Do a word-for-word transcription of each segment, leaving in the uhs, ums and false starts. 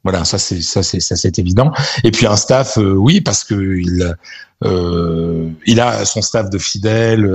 Voilà, ça c'est ça c'est ça c'est évident. Et puis un staff, euh, oui, parce que il euh, il a son staff de fidèles.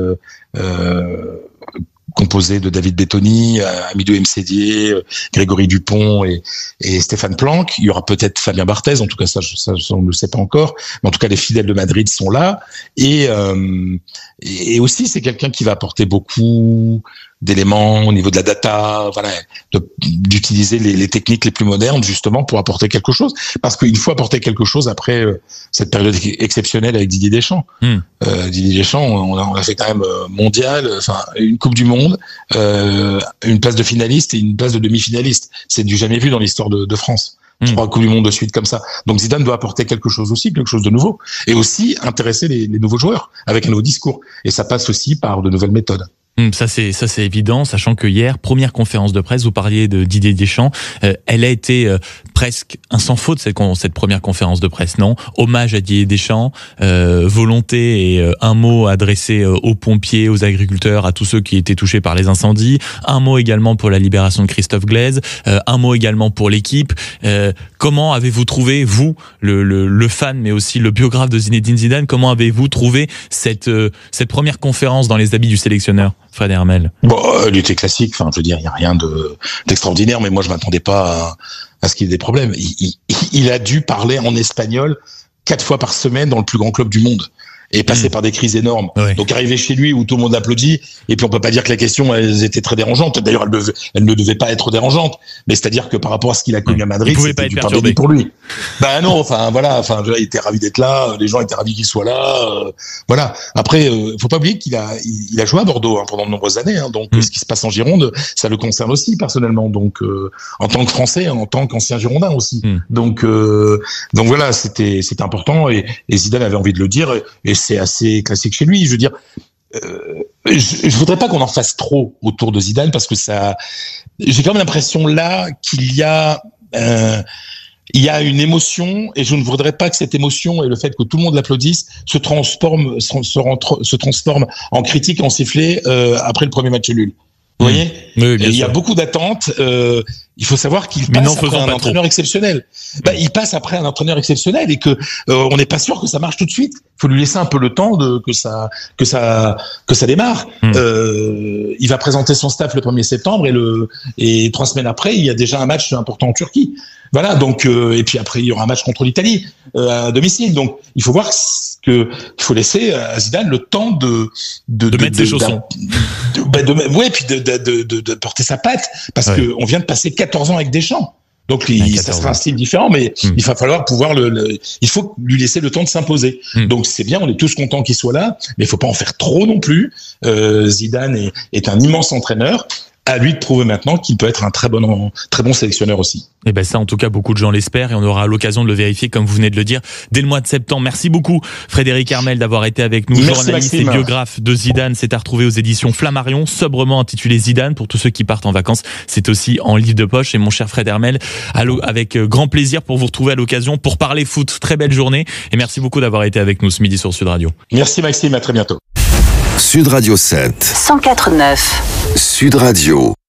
Euh, composé de David Bettoni, Amidou Mcdié, Grégory Dupont et, et Stéphane Planck. Il y aura peut-être Fabien Barthez, en tout cas ça, ça, ça on ne le sait pas encore, mais en tout cas les fidèles de Madrid sont là. Et, euh, et aussi c'est quelqu'un qui va apporter beaucoup d'éléments au niveau de la data, voilà, de, d'utiliser les, les techniques les plus modernes justement pour apporter quelque chose. Parce qu'il faut apporter quelque chose après euh, cette période exceptionnelle avec Didier Deschamps. Mmh. Euh, Didier Deschamps, on a, on a fait quand même euh, mondial, enfin une Coupe du Monde, euh, une place de finaliste et une place de demi-finaliste. C'est du jamais vu dans l'histoire de, de France. Mmh. Trois Coupes du Monde de suite comme ça. Donc Zidane doit apporter quelque chose aussi, quelque chose de nouveau, et aussi intéresser les, les nouveaux joueurs avec un nouveau discours. Et ça passe aussi par de nouvelles méthodes. Ça c'est ça c'est évident, sachant que hier, première conférence de presse, vous parliez de Didier Deschamps, euh, elle a été euh, presque un sans faute cette, cette première conférence de presse, non ? Hommage à Didier Deschamps, euh, volonté et euh, un mot adressé euh, aux pompiers, aux agriculteurs, à tous ceux qui étaient touchés par les incendies, un mot également pour la libération de Christophe Glaise, euh, un mot également pour l'équipe. Euh, comment avez-vous trouvé, vous, le, le, le fan, mais aussi le biographe de Zinedine Zidane, comment avez-vous trouvé cette, euh, cette première conférence dans les habits du sélectionneur ? Fred Hermel. Bon, elle était classique. Enfin, je veux dire, il y a rien de d'extraordinaire, mais moi, je m'attendais pas à, à ce qu'il y ait des problèmes. Il, il, il a dû parler en espagnol quatre fois par semaine dans le plus grand club du monde et passer mmh. par des crises énormes. Oui. Donc, arriver chez lui où tout le monde applaudit, et puis on peut pas dire que les questions, elles étaient très dérangeantes. D'ailleurs, elles, devait, elles ne devaient pas être dérangeantes. Mais c'est-à-dire que par rapport à ce qu'il a connu mmh. à Madrid, c'était du pain béni pour lui. Bah non, enfin voilà, enfin il était ravi d'être là, les gens étaient ravis qu'il soit là. Euh, voilà. Après, euh, faut pas oublier qu'il a, il, il a joué à Bordeaux hein, pendant de nombreuses années. Hein, donc mmh. ce qui se passe en Gironde, ça le concerne aussi personnellement. Donc euh, en tant que Français, en tant qu'ancien Girondin aussi. Mmh. Donc euh, donc voilà, c'était c'était important et, et Zidane avait envie de le dire et, et c'est assez classique chez lui. Je veux dire, euh, je, je voudrais pas qu'on en fasse trop autour de Zidane parce que ça, j'ai quand même l'impression là qu'il y a, euh, il y a une émotion et je ne voudrais pas que cette émotion et le fait que tout le monde l'applaudisse se transforme, se, se, se transforme en critique, en sifflet euh, après le premier match nul. Vous mmh. voyez, oui, il y a beaucoup d'attentes. Euh, il faut savoir qu'il passe non, après un entraîneur trop. exceptionnel. Bah, il passe après un entraîneur exceptionnel et que euh, on n'est pas sûr que ça marche tout de suite. Il faut lui laisser un peu le temps de que ça que ça que ça démarre. Mmh. Euh, il va présenter son staff le premier septembre et le et trois semaines après, il y a déjà un match important en Turquie. Voilà, donc euh, et puis après il y aura un match contre l'Italie euh, à domicile. Donc il faut voir que qu'il faut laisser à Zidane le temps de de, de, de mettre de, ses chaussons. De, de, de, de, ouais, puis de de, de de de porter sa patte parce ouais. que on vient de passer quatorze ans avec Deschamps. Donc il, ça sera un style différent, mais mmh. il va falloir pouvoir le, le, il faut lui laisser le temps de s'imposer. Mmh. Donc c'est bien, on est tous contents qu'il soit là, mais il faut pas en faire trop non plus. Euh, Zidane est, est un immense entraîneur. À lui de prouver maintenant qu'il peut être un très bon, très bon sélectionneur aussi. Et ben ça, en tout cas, beaucoup de gens l'espèrent et on aura l'occasion de le vérifier, comme vous venez de le dire, dès le mois de septembre. Merci beaucoup, Frédéric Hermel, d'avoir été avec nous. Merci, journaliste Maxime. Et biographe de Zidane. C'est à retrouver aux éditions Flammarion, sobrement intitulé Zidane. Pour tous ceux qui partent en vacances, c'est aussi en livre de poche. Et mon cher Fred Hermel, avec grand plaisir pour vous retrouver à l'occasion pour parler foot. Très belle journée et merci beaucoup d'avoir été avec nous ce midi sur Sud Radio. Merci Maxime, à très bientôt. Sud Radio sept. cent quatre neuf. Sud Radio.